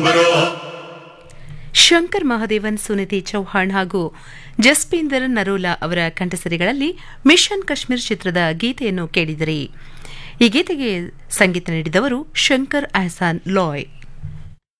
ಶಂಕರ್ ಮಹಾದೇವನ್, ಸುನಿಧಿ ಚೌಹಾಣ್ ಹಾಗೂ ಜಸ್ಪೀಂದರ್ ನರೋಲಾ ಅವರ ಕಂಠಸರಿಗಳಲ್ಲಿ ಮಿಷನ್ ಕಾಶ್ಮೀರ್ ಚಿತ್ರದ ಗೀತೆಯನ್ನು ಕೇಳಿದಿರಿ. ಈ ಗೀತೆಗೆ ಸಂಗೀತ ನೀಡಿದವರು ಶಂಕರ್ ಅಹ್ಸಾನ್ ಲಾಯ್.